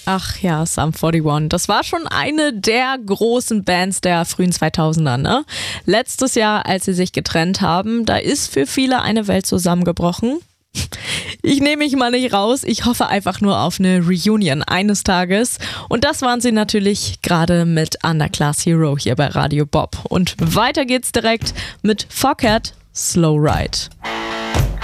Ach ja, Sum 41. Das war schon eine der großen Bands der frühen 2000er, ne? Letztes Jahr, als sie sich getrennt haben, da ist für viele eine Welt zusammengebrochen. Ich nehme mich mal nicht raus. Ich hoffe einfach nur auf eine Reunion eines Tages. Und das waren sie natürlich gerade mit Underclass Hero hier bei Radio Bob. Und weiter geht's direkt mit Fockett, Slow Ride.